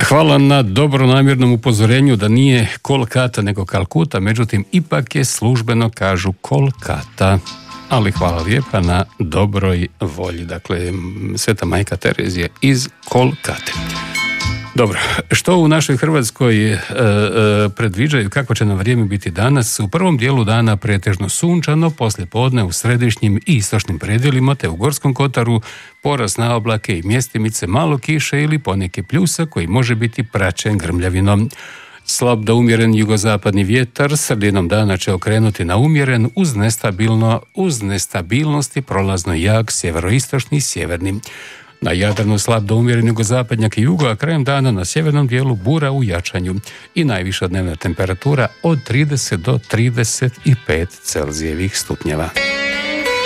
Hvala na dobronamjernom upozorenju da nije Kolkata nego Kalkuta, međutim ipak je službeno kažu Kolkata. Ali hvala lijepa na dobroj volji. Dakle, Sveta majka Terezija iz Kolkate. Dobro, što u našoj Hrvatskoj predviđaju, kako će nam vrijeme biti danas? U prvom dijelu dana pretežno sunčano, poslijepodne u središnjim i istočnim predjelima te u Gorskom kotaru porast na oblake i mjestimice, malo kiše ili poneke pljusa koji može biti praćen grmljavinom. Slab do umjeren jugozapadni vjetar sredinom dana će okrenuti na umjeren uz nestabilnosti prolazno jak sjeveroistočni i sjeverni. Na Jadranu slab do umjeren jugozapadnjak i jugo, a krajem dana na sjevernom dijelu bura u jačanju i najviša dnevna temperatura od 30 do 35 Celzijevih stupnjeva.